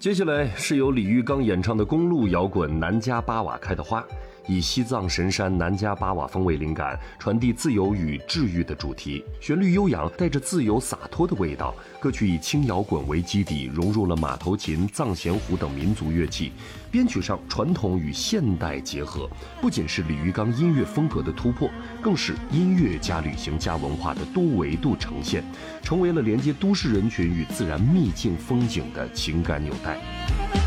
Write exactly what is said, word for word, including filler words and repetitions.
接下来是由李玉刚演唱的公路摇滚《南迦巴瓦开的花》，以西藏神山南迦巴瓦风为灵感，传递自由与治愈的主题，旋律悠扬，带着自由洒脱的味道。歌曲以轻摇滚为基底，融入了马头琴、藏弦胡等民族乐器，编曲上传统与现代结合，不仅是李玉刚音乐风格的突破，更是音乐加旅行加文化的多维度呈现，成为了连接都市人群与自然秘境风景的情感纽带。